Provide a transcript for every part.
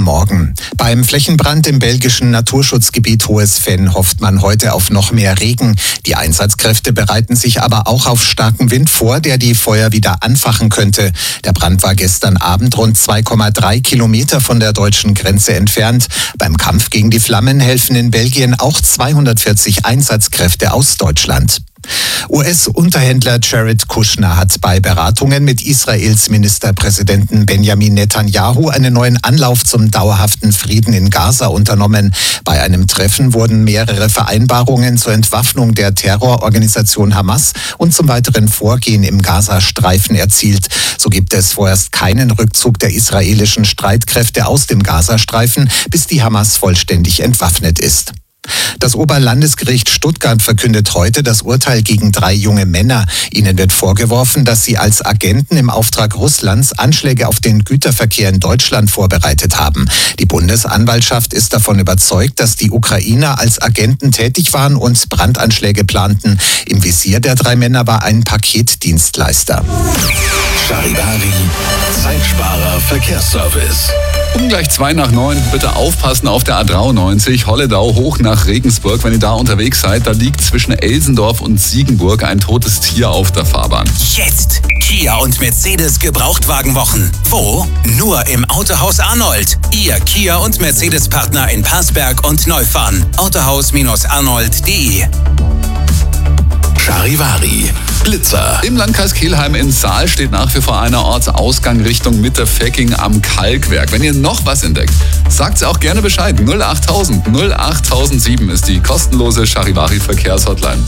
Morgen. Beim Flächenbrand im belgischen Naturschutzgebiet Hohes Venn hofft man heute auf noch mehr Regen. Die Einsatzkräfte bereiten sich aber auch auf starken Wind vor, der die Feuer wieder anfachen könnte. Der Brand war gestern Abend rund 2,3 Kilometer von der deutschen Grenze entfernt. Beim Kampf gegen die Flammen helfen in Belgien auch 240 Einsatzkräfte aus Deutschland. US-Unterhändler Jared Kushner hat bei Beratungen mit Israels Ministerpräsidenten Benjamin Netanyahu einen neuen Anlauf zum dauerhaften Frieden in Gaza unternommen. Bei einem Treffen wurden mehrere Vereinbarungen zur Entwaffnung der Terrororganisation Hamas und zum weiteren Vorgehen im Gazastreifen erzielt. So gibt es vorerst keinen Rückzug der israelischen Streitkräfte aus dem Gazastreifen, bis die Hamas vollständig entwaffnet ist. Das Oberlandesgericht Stuttgart verkündet heute das Urteil gegen 3 junge Männer. Ihnen wird vorgeworfen, dass sie als Agenten im Auftrag Russlands Anschläge auf den Güterverkehr in Deutschland vorbereitet haben. Die Bundesanwaltschaft ist davon überzeugt, dass die Ukrainer als Agenten tätig waren und Brandanschläge planten. Im Visier der 3 Männer war ein Paketdienstleister. Charivari, Zeitsparer Verkehrsservice. Um gleich 8:02, bitte aufpassen auf der A93, Holledau hoch nach Regensburg. Wenn ihr da unterwegs seid, da liegt zwischen Elsendorf und Siegenburg ein totes Tier auf der Fahrbahn. Jetzt Kia und Mercedes Gebrauchtwagenwochen. Wo? Nur im Autohaus Arnold. Ihr Kia und Mercedes Partner in Parsberg und Neufahren. Autohaus-arnold.de. Charivari, Blitzer. Im Landkreis Kelheim in Saal steht nach wie vor einer Ortsausgang Richtung Mitterfecking am Kalkwerk. Wenn ihr noch was entdeckt, sagt auch gerne Bescheid. 08000 08007 ist die kostenlose Charivari-Verkehrshotline.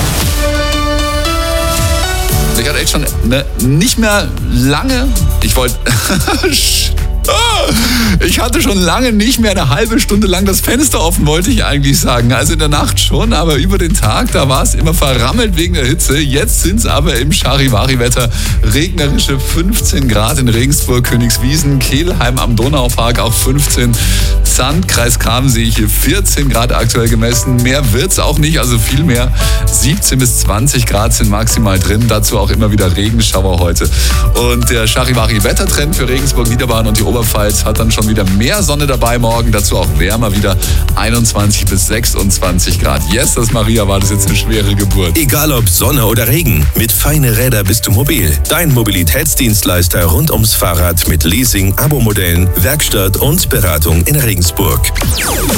Ich hatte echt schon nicht mehr lange, ich hatte schon lange nicht mehr eine halbe Stunde lang das Fenster offen, wollte ich eigentlich sagen. Also in der Nacht schon, aber über den Tag, da war es immer verrammelt wegen der Hitze. Jetzt sind es aber im Charivari-Wetter regnerische 15 Grad in Regensburg, Königswiesen, Kelheim am Donaupark auch 15. Sandkreis Kam sehe ich hier 14 Grad aktuell gemessen. Mehr wird's auch nicht, also viel mehr. 17 bis 20 Grad sind maximal drin. Dazu auch immer wieder Regenschauer heute. Und der Charivari-Wettertrend für Regensburg, Niederbayern und die Oberpfalz hat dann schon wieder mehr Sonne dabei morgen. Dazu auch wärmer wieder 21 bis 26 Grad. Yes, das Maria war das jetzt eine schwere Geburt. Egal ob Sonne oder Regen, mit Feine Räder bist du mobil. Dein Mobilitätsdienstleister rund ums Fahrrad mit Leasing, Abo-Modellen, Werkstatt und Beratung in Regensburg.